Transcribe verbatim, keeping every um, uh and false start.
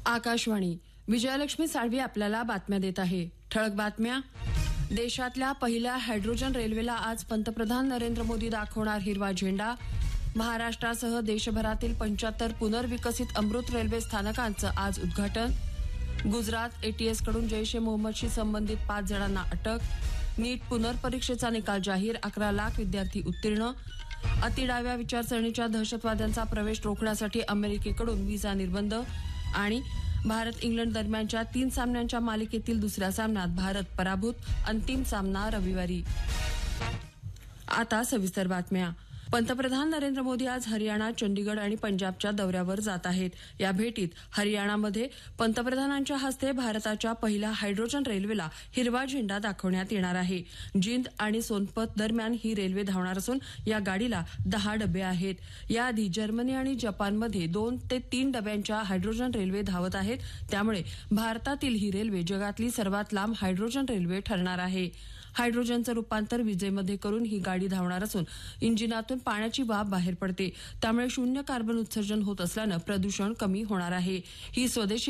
आकाशवाणी विजयलक्ष्मी साळवी आपल्याला बातम्या देत आहे. ठळक बातम्या. देशातल्या पहिल्या हायड्रोजन रेल्वेला आज पंतप्रधान नरेंद्र मोदी दाखवणार हिरवा झेंडा. महाराष्ट्रासह देशभरातील पंच्याहत्तर पुनर्विकसित अमृत रेल्वे स्थानकांचं आज उद्घाटन. गुजरात एटीएसकडून जैश ए मोहम्मदशी संबंधित पाच जणांना अटक. नीट पुनर्परीक्षेचा निकाल जाहीर. अकरा लाख विद्यार्थी उत्तीर्ण. अतिडाव्या विचारसरणीच्या दहशतवाद्यांचा प्रवेश रोखण्यासाठी अमेरिकेकडून व्हिसा निर्बंध. आणि भारत इंग्लंड दरम्यानच्या तीन सामन्यांच्या मालिकेतील दुसऱ्या सामन्यात भारत पराभूत. अंतिम सामना रविवारी. आता सविस्तर बातम्या. पंतप्रधान नरेंद्र मोदी आज हरियाणा, चंडीगड आणि पंजाबच्या दौऱ्यावर जात आहेत. या भेटीत हरियाणामध्ये पंतप्रधानांच्या हस्ते भारताच्या पहिल्या हायड्रोजन रेल्वेला हिरवा झेंडा दाखवण्यात येणार आहे. जिंद आणि सोनपत दरम्यान ही रेल्वे धावणार असून या गाडीला दहा डबे आहेत. याआधी जर्मनी आणि जपानमध्ये दोन ते तीन डब्यांच्या हायड्रोजन रेल्वे धावत आहेत. त्यामुळे भारतातील ही रेल्वे जगातली सर्वात लांब हायड्रोजन रेल्वे ठरणार आहे. हायड्रोजनचं रूपांतर विजेमध्ये करून ही गाडी धावणार असून इंजिनातून पाण्याची वाफ बाहेर पडते. त्यामुळे शून्य कार्बन उत्सर्जन होत असल्यानं प्रदूषण कमी होणार आहे. ही स्वदेशी